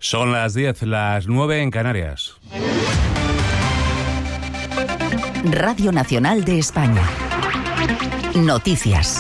Son las 10, las 9 en Canarias. Radio Nacional de España. Noticias.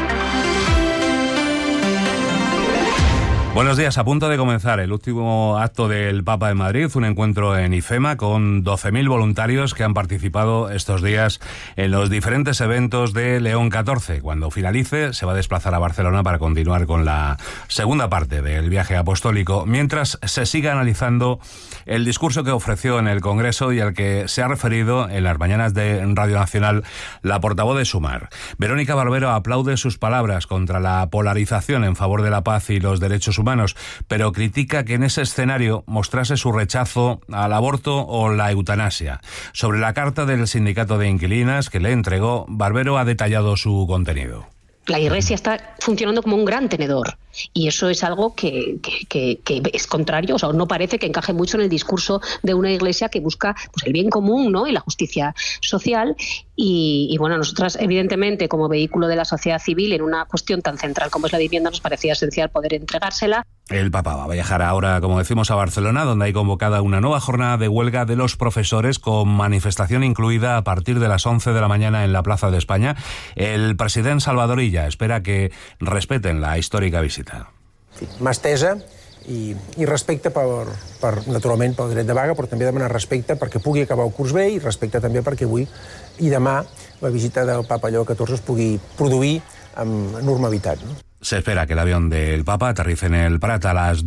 Buenos días, a punto de comenzar el último acto del Papa en Madrid, un encuentro en IFEMA con 12.000 voluntarios que han participado estos días en los diferentes eventos de León XIV. Cuando finalice, se va a desplazar a Barcelona para continuar con la segunda parte del viaje apostólico, mientras se siga analizando el discurso que ofreció en el Congreso y al que se ha referido en las mañanas de Radio Nacional la portavoz de Sumar. Verónica Barbero aplaude sus palabras contra la polarización en favor de la paz y los derechos humanos, pero critica que en ese escenario mostrase su rechazo al aborto o la eutanasia. Sobre la carta del sindicato de inquilinas que le entregó, Barbero ha detallado su contenido. La Iglesia está funcionando como un gran tenedor y eso es algo que es contrario, o sea, no parece que encaje mucho en el discurso de una Iglesia que busca pues el bien común, ¿no?, y la justicia social. Y bueno, nosotras evidentemente como vehículo de la sociedad civil en una cuestión tan central como es la vivienda nos parecía esencial poder entregársela. El Papa va a viajar ahora, como decimos, a Barcelona, donde hay convocada una nueva jornada de huelga de los profesores con manifestación incluida a partir de las 11 de la mañana en la Plaza de España. El presidente Salvador Illa espera que respeten la histórica visita. Mà estesa i respecte naturalment pel dret de vaga, però també demanar respecte perquè pugui acabar el curs bé i respecte també perquè avui i demà la visita del Papa Lleó XIV es pugui produir amb normalitat, no? Se espera que el avión del Papa aterrice en el Prat a las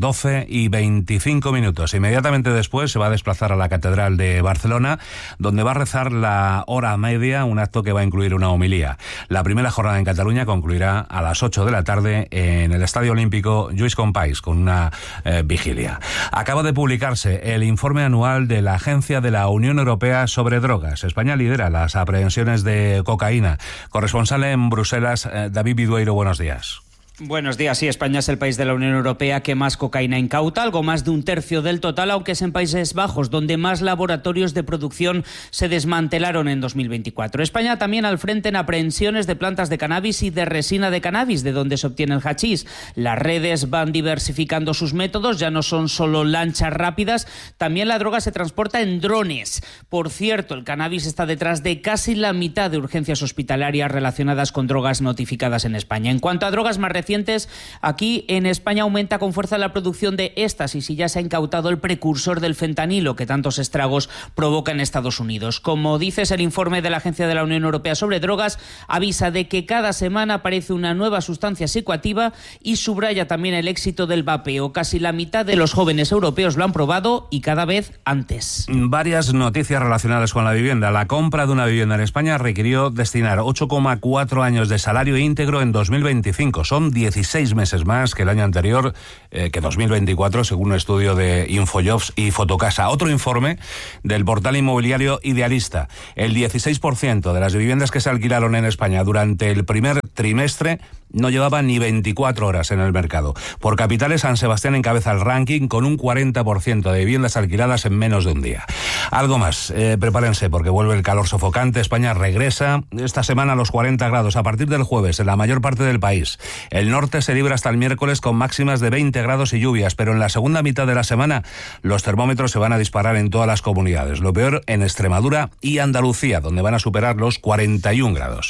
12:25. Inmediatamente después se va a desplazar a la Catedral de Barcelona, donde va a rezar la hora media, un acto que va a incluir una homilía. La primera jornada en Cataluña concluirá a las 8 de la tarde en el Estadio Olímpico Lluís Companys, con una vigilia. Acaba de publicarse el informe anual de la Agencia de la Unión Europea sobre Drogas. España lidera las aprehensiones de cocaína. Corresponsal en Bruselas, David Vidueiro, buenos días. Buenos días. Sí, España es el país de la Unión Europea que más cocaína incauta, algo más de un tercio del total, aunque es en Países Bajos, donde más laboratorios de producción se desmantelaron en 2024. España también al frente en aprehensiones de plantas de cannabis y de resina de cannabis, de donde se obtiene el hachís. Las redes van diversificando sus métodos, ya no son solo lanchas rápidas, también la droga se transporta en drones. Por cierto, el cannabis está detrás de casi la mitad de urgencias hospitalarias relacionadas con drogas notificadas en España. En cuanto a drogas más recientes, aquí en España aumenta con fuerza la producción de éxtasis y ya se ha incautado el precursor del fentanilo que tantos estragos provoca en Estados Unidos. Como dices, el informe de la Agencia de la Unión Europea sobre Drogas avisa de que cada semana aparece una nueva sustancia psicoactiva y subraya también el éxito del vapeo. Casi la mitad de los jóvenes europeos lo han probado y cada vez antes. Varias noticias relacionadas con la vivienda. La compra de una vivienda en España requirió destinar 8,4 años de salario íntegro en 2025. Son 16 meses más que el año anterior, que 2024, según un estudio de Infojobs y Fotocasa. Otro informe del portal inmobiliario Idealista. El 16% de las viviendas que se alquilaron en España durante el primer trimestre no llevaba ni 24 horas en el mercado. Por capitales, San Sebastián encabeza el ranking con un 40% de viviendas alquiladas en menos de un día. Algo más, prepárense porque vuelve el calor sofocante. España regresa esta semana a los 40 grados a partir del jueves en la mayor parte del país. El norte se libra hasta el miércoles con máximas de 20 grados y lluvias, pero en la segunda mitad de la semana los termómetros se van a disparar en todas las comunidades. Lo peor en Extremadura y Andalucía, donde van a superar los 41 grados.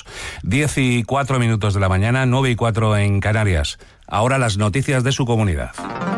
10:04 de la mañana, 9:04 en Canarias. Ahora las noticias de su comunidad.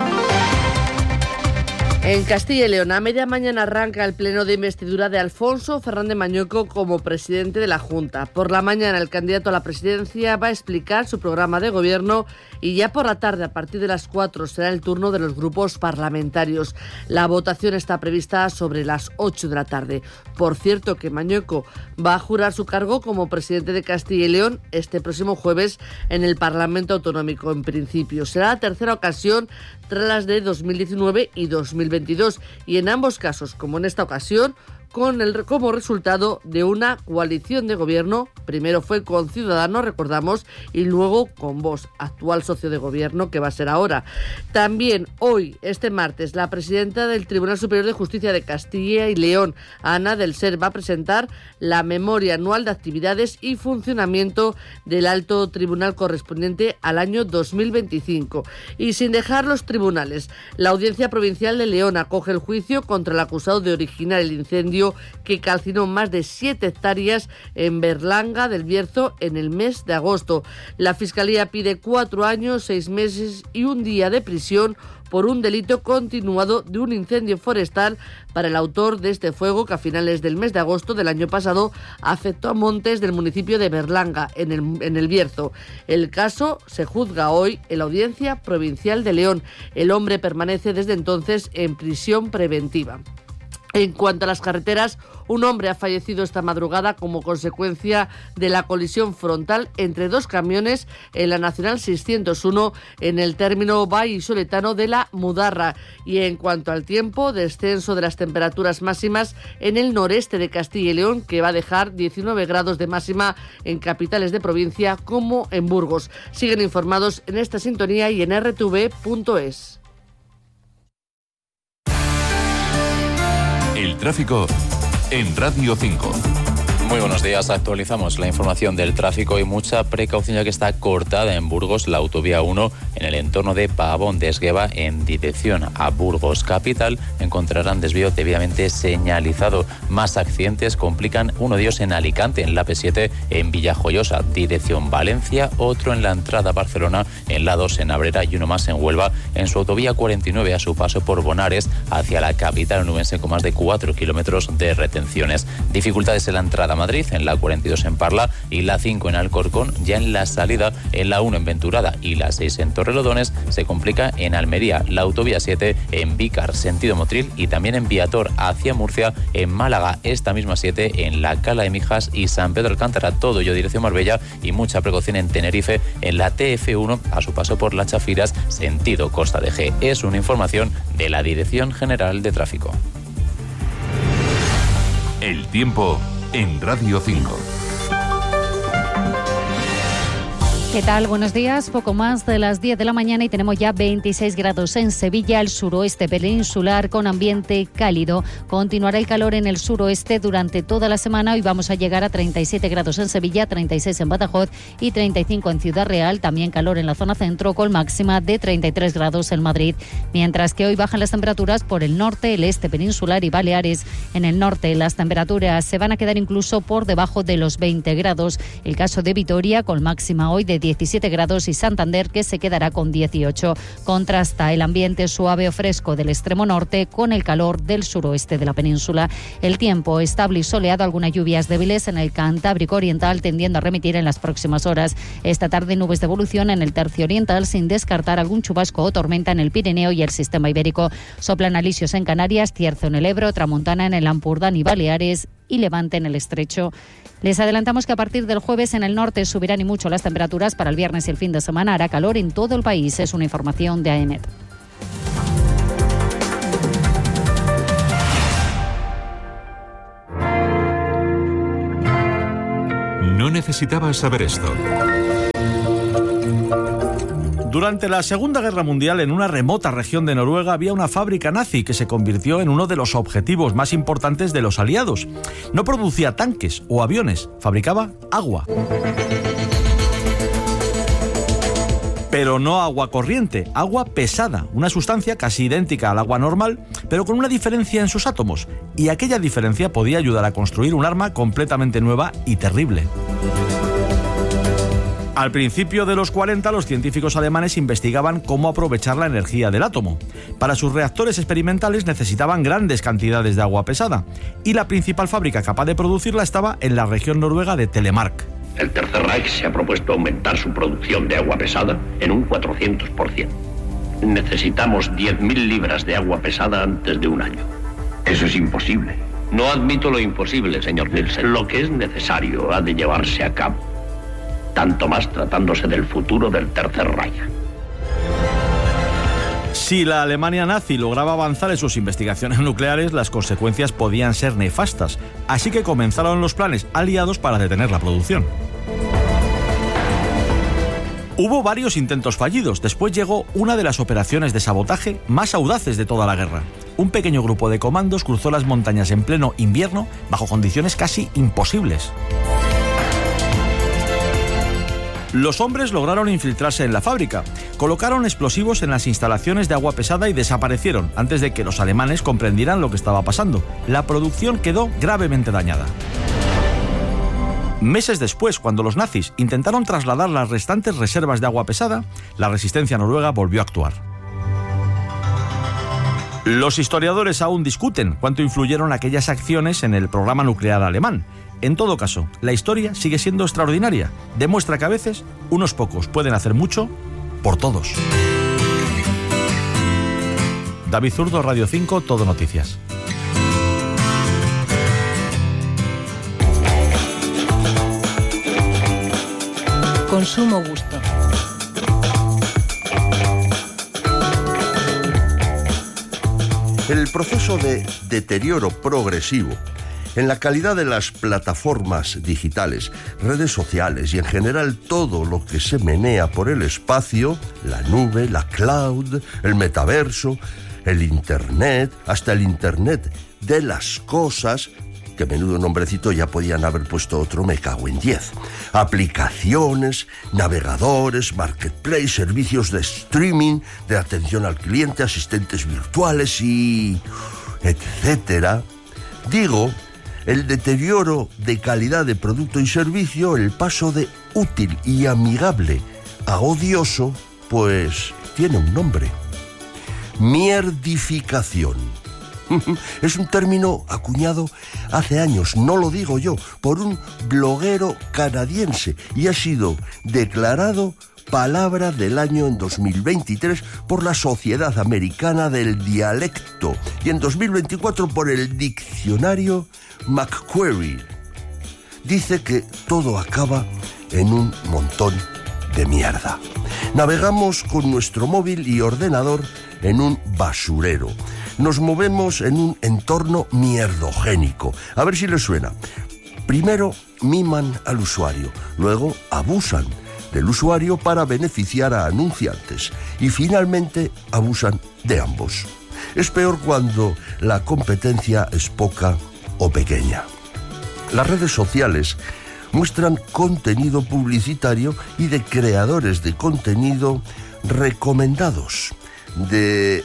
En Castilla y León, a media mañana arranca el pleno de investidura de Alfonso Fernández Mañueco como presidente de la Junta. Por la mañana, el candidato a la presidencia va a explicar su programa de gobierno y ya por la tarde, a partir de las 4, será el turno de los grupos parlamentarios. La votación está prevista sobre las 8 de la tarde. Por cierto, que Mañueco va a jurar su cargo como presidente de Castilla y León este próximo jueves en el Parlamento Autonómico. En principio, será la tercera ocasión tras las de 2019 y 2022. Y en ambos casos, como en esta ocasión, como resultado de una coalición de gobierno. Primero fue con Ciudadanos, recordamos, y luego con Vox, actual socio de gobierno que va a ser ahora. También hoy, este martes, la presidenta del Tribunal Superior de Justicia de Castilla y León, Ana del Ser, va a presentar la memoria anual de actividades y funcionamiento del Alto Tribunal correspondiente al año 2025. Y sin dejar los tribunales, la Audiencia Provincial de León acoge el juicio contra el acusado de originar el incendio que calcinó más de 7 hectáreas en Berlanga del Bierzo en el mes de agosto. La Fiscalía pide 4 años, 6 meses y 1 día de prisión por un delito continuado de un incendio forestal para el autor de este fuego que a finales del mes de agosto del año pasado afectó a montes del municipio de Berlanga, en el Bierzo. El caso se juzga hoy en la Audiencia Provincial de León. El hombre permanece desde entonces en prisión preventiva. En cuanto a las carreteras, un hombre ha fallecido esta madrugada como consecuencia de la colisión frontal entre 2 camiones en la Nacional 601 en el término vallisoletano de la Mudarra. Y en cuanto al tiempo, descenso de las temperaturas máximas en el noreste de Castilla y León, que va a dejar 19 grados de máxima en capitales de provincia como en Burgos. Siguen informados en esta sintonía y en rtv.es. El tráfico en Radio 5. Muy buenos días, actualizamos la información del tráfico y mucha precaución ya que está cortada en Burgos la autovía 1 en el entorno de Pavón de Esgueva en dirección a Burgos capital. Encontrarán desvío debidamente señalizado. Más accidentes complican uno de ellos en Alicante, en la P7 en Villajoyosa, dirección Valencia, otro en la entrada a Barcelona en la 2 en Abrera y uno más en Huelva en su autovía 49 a su paso por Bonares hacia la capital onubense con más de 4 kilómetros de retenciones. Dificultades en la entrada a Madrid, en la 42 en Parla y la 5 en Alcorcón, ya en la salida en la 1 en Venturada y la 6 en Torrelodones se complica en Almería, la autovía 7 en Vícar, sentido Motril y también en Viator hacia Murcia, en Málaga, esta misma 7 en la Cala de Mijas y San Pedro Alcántara, todo ello dirección Marbella y mucha precaución en Tenerife, en la TF1 a su paso por Las Chafiras, sentido Costa de G. Es una información de la Dirección General de Tráfico. El tiempo en Radio 5. ¿Qué tal? Buenos días. Poco más de las 10 de la mañana y tenemos ya 26 grados en Sevilla, el suroeste peninsular con ambiente cálido. Continuará el calor en el suroeste durante toda la semana. Hoy vamos a llegar a 37 grados en Sevilla, 36 en Badajoz y 35 en Ciudad Real. También calor en la zona centro con máxima de 33 grados en Madrid. Mientras que hoy bajan las temperaturas por el norte, el este peninsular y Baleares. En el norte las temperaturas se van a quedar incluso por debajo de los 20 grados. El caso de Vitoria con máxima hoy de 17 grados y Santander que se quedará con 18. Contrasta el ambiente suave o fresco del extremo norte con el calor del suroeste de la península. El tiempo estable y soleado, algunas lluvias débiles en el Cantábrico oriental tendiendo a remitir en las próximas horas. Esta tarde nubes de evolución en el tercio oriental sin descartar algún chubasco o tormenta en el Pirineo y el sistema ibérico. Soplan alisios en Canarias, cierzo en el Ebro, tramontana en el Ampurdán y Baleares y levante en el estrecho. Les adelantamos que a partir del jueves en el norte subirán y mucho las temperaturas. Para el viernes y el fin de semana hará calor en todo el país. Es una información de AEMET. No necesitabas saber esto. Durante la Segunda Guerra Mundial, en una remota región de Noruega, había una fábrica nazi que se convirtió en uno de los objetivos más importantes de los aliados. No producía tanques o aviones, fabricaba agua. Pero no agua corriente, agua pesada, una sustancia casi idéntica al agua normal, pero con una diferencia en sus átomos. Y aquella diferencia podía ayudar a construir un arma completamente nueva y terrible. Al principio de los 40, los científicos alemanes investigaban cómo aprovechar la energía del átomo. Para sus reactores experimentales necesitaban grandes cantidades de agua pesada, y la principal fábrica capaz de producirla estaba en la región noruega de Telemark. El Tercer Reich se ha propuesto aumentar su producción de agua pesada en un 400%. Necesitamos 10.000 libras de agua pesada antes de un año. Eso es imposible. No admito lo imposible, señor Nielsen. Lo que es necesario ha de llevarse a cabo. Tanto más tratándose del futuro del Tercer Reich. Si la Alemania nazi lograba avanzar en sus investigaciones nucleares, las consecuencias podían ser nefastas, así que comenzaron los planes aliados para detener la producción. Hubo varios intentos fallidos. Después llegó una de las operaciones de sabotaje más audaces de toda la guerra. Un pequeño grupo de comandos cruzó las montañas en pleno invierno bajo condiciones casi imposibles. Los hombres lograron infiltrarse en la fábrica, colocaron explosivos en las instalaciones de agua pesada y desaparecieron antes de que los alemanes comprendieran lo que estaba pasando. La producción quedó gravemente dañada. Meses después, cuando los nazis intentaron trasladar las restantes reservas de agua pesada, la resistencia noruega volvió a actuar. Los historiadores aún discuten cuánto influyeron aquellas acciones en el programa nuclear alemán. En todo caso, la historia sigue siendo extraordinaria. Demuestra que a veces unos pocos pueden hacer mucho por todos. David Zurdo, Radio 5, Todo Noticias. Consumo gusto. El proceso de deterioro progresivo en la calidad de las plataformas digitales, redes sociales y en general todo lo que se menea por el espacio, la nube, la cloud, el metaverso, el Internet, hasta el Internet de las cosas, que menudo nombrecito ya podían haber puesto otro, me cago en 10. Aplicaciones, navegadores, marketplace, servicios de streaming, de atención al cliente, asistentes virtuales y etcétera. Digo, el deterioro de calidad de producto y servicio, el paso de útil y amigable a odioso, pues tiene un nombre: mierdificación. Es un término acuñado hace años, no lo digo yo, por un bloguero canadiense y ha sido declarado Palabra del Año en 2023 por la Sociedad Americana del Dialecto y en 2024 por el diccionario Macquarie. Dice que todo acaba en un montón de mierda. Navegamos con nuestro móvil y ordenador en un basurero. Nos movemos en un entorno mierdogénico. A ver si les suena. Primero miman al usuario, luego abusan del usuario para beneficiar a anunciantes y finalmente abusan de ambos. Es peor cuando la competencia es poca o pequeña. Las redes sociales muestran contenido publicitario y de creadores de contenido recomendados, de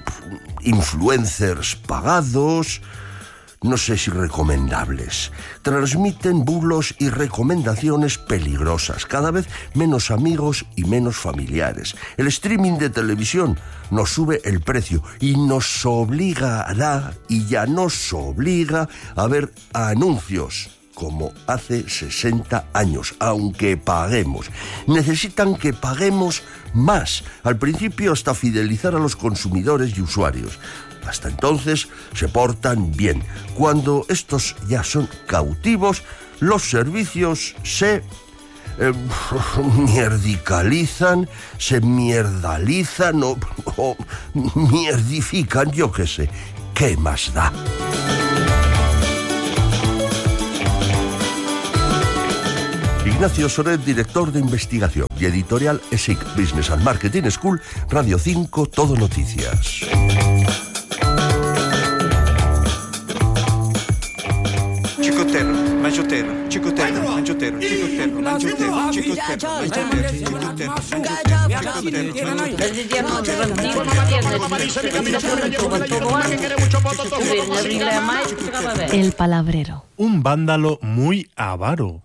influencers pagados, no sé si recomendables. Transmiten bulos y recomendaciones peligrosas, cada vez menos amigos y menos familiares. El streaming de televisión nos sube el precio y nos obligará, y ya nos obliga, a ver anuncios como hace 60 años, aunque paguemos. Necesitan que paguemos más, al principio hasta fidelizar a los consumidores y usuarios. Hasta entonces se portan bien. Cuando estos ya son cautivos, los servicios se mierdicalizan, se mierdalizan o mierdifican, yo qué sé. ¿Qué más da? Ignacio Soret, director de investigación y editorial ESIC, Business and Marketing School, Radio 5, Todo Noticias. Chicotero, manchotero, chicotero, manchotero, chicotero, manchotero, chicotero, manchotero. El palabrero. Un vándalo muy avaro.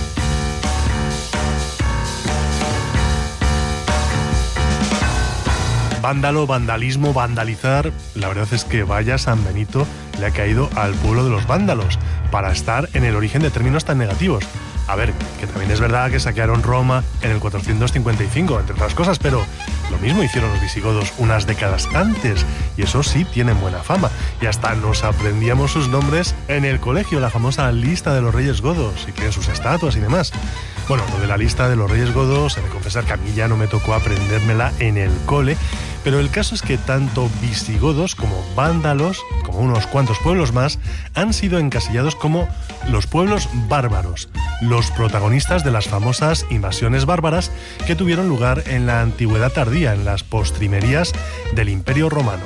Vándalo, vandalismo, vandalizar. La verdad es que vaya San Benito le ha caído al pueblo de los vándalos para estar en el origen de términos tan negativos. A ver, que también es verdad que saquearon Roma en el 455, entre otras cosas, pero lo mismo hicieron los visigodos unas décadas antes, y eso sí tienen buena fama. Y hasta nos aprendíamos sus nombres en el colegio, la famosa lista de los reyes godos, y tienen sus estatuas y demás. Bueno, lo de la lista de los reyes godos, he de confesar que a mí ya no me tocó aprendérmela en el cole, Pero el caso es que tanto visigodos como vándalos, como unos cuantos pueblos más, han sido encasillados como los pueblos bárbaros, los protagonistas de las famosas invasiones bárbaras que tuvieron lugar en la antigüedad tardía, en las postrimerías del Imperio Romano.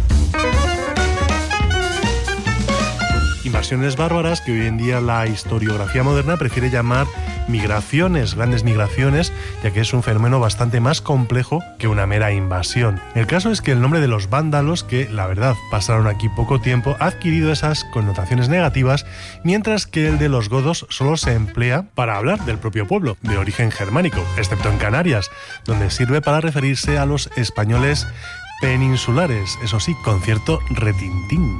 Invasiones bárbaras que hoy en día la historiografía moderna prefiere llamar migraciones, grandes migraciones, ya que es un fenómeno bastante más complejo que una mera invasión. El caso es que el nombre de los vándalos, que la verdad pasaron aquí poco tiempo, ha adquirido esas connotaciones negativas, mientras que el de los godos solo se emplea para hablar del propio pueblo, de origen germánico, excepto en Canarias, donde sirve para referirse a los españoles peninsulares, eso sí, con cierto retintín.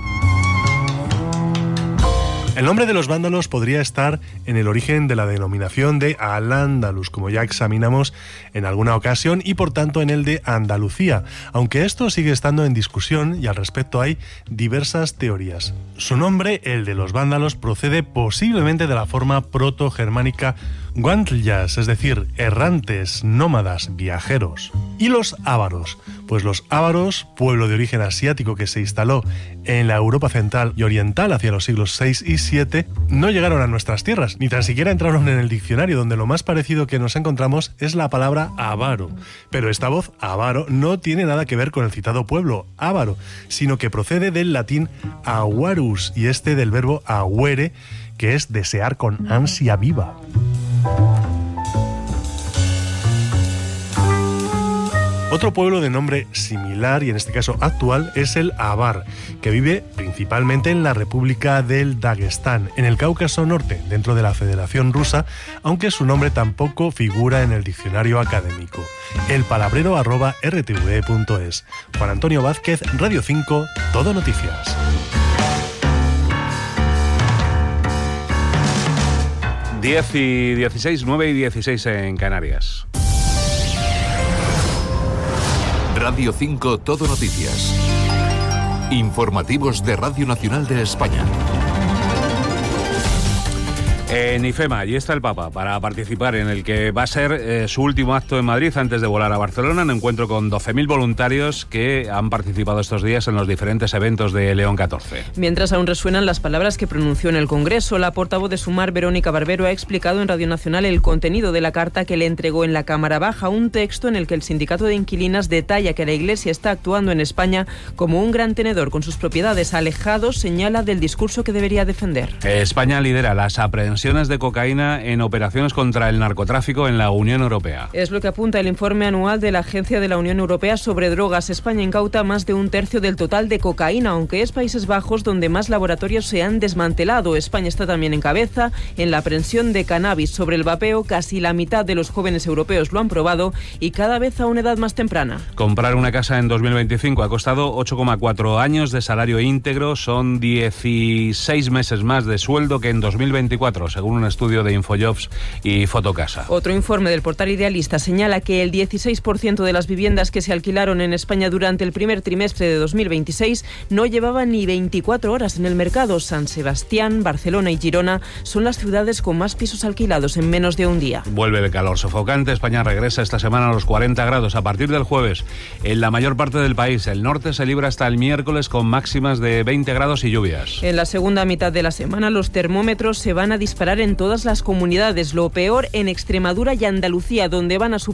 El nombre de los vándalos podría estar en el origen de la denominación de Al-Ándalus, como ya examinamos en alguna ocasión, y por tanto en el de Andalucía, aunque esto sigue estando en discusión y al respecto hay diversas teorías. Su nombre, el de los vándalos, procede posiblemente de la forma proto-germánica Guantlyas, es decir, errantes, nómadas, viajeros. ¿Y los ávaros? Pues los ávaros, pueblo de origen asiático que se instaló en la Europa central y oriental hacia los siglos VI y VII, no llegaron a nuestras tierras, ni tan siquiera entraron en el diccionario, donde lo más parecido que nos encontramos es la palabra avaro. Pero esta voz, avaro, no tiene nada que ver con el citado pueblo, ávaro, sino que procede del latín avarus, y este del verbo aguere, que es desear con ansia viva. Otro pueblo de nombre similar, y en este caso actual, es el Avar, que vive principalmente en la República del Daguestán, en el Cáucaso Norte, dentro de la Federación Rusa, aunque su nombre tampoco figura en el diccionario académico. elpalabrero@rtve.es. Juan Antonio Vázquez, Radio 5, Todo Noticias. 10 y 16, 9 y 16 en Canarias. Radio 5 Todo Noticias. Informativos de Radio Nacional de España. En IFEMA, allí está el Papa para participar en el que va a ser su último acto en Madrid antes de volar a Barcelona, un encuentro con 12.000 voluntarios que han participado estos días en los diferentes eventos de León XIV. Mientras aún resuenan las palabras que pronunció en el Congreso, la portavoz de Sumar, Verónica Barbero, ha explicado en Radio Nacional el contenido de la carta que le entregó en la Cámara Baja, un texto en el que el sindicato de inquilinas detalla que la Iglesia está actuando en España como un gran tenedor con sus propiedades alejados, señala del discurso que debería defender. España lidera las aprehensiones de cocaína en operaciones contra el narcotráfico en la Unión Europea. Es lo que apunta el informe anual de la Agencia de la Unión Europea sobre drogas. España incauta más de un tercio del total de cocaína, aunque es Países Bajos donde más laboratorios se han desmantelado. España está también en cabeza en la aprehensión de cannabis. Sobre el vapeo, casi la mitad de los jóvenes europeos lo han probado y cada vez a una edad más temprana. Comprar una casa en 2025 ha costado 8,4 años de salario íntegro, son 16 meses más de sueldo que en 2024, según un estudio de Infojobs y Fotocasa. Otro informe del portal Idealista señala que el 16% de las viviendas que se alquilaron en España durante el primer trimestre de 2026 no llevaban ni 24 horas en el mercado. San Sebastián, Barcelona y Girona son las ciudades con más pisos alquilados en menos de un día. Vuelve el calor sofocante. España regresa esta semana a los 40 grados a partir del jueves. En la mayor parte del país, el norte se libra hasta el miércoles con máximas de 20 grados y lluvias. En la segunda mitad de la semana los termómetros se van a disparar en todas las comunidades. Lo peor en Extremadura y Andalucía, donde van a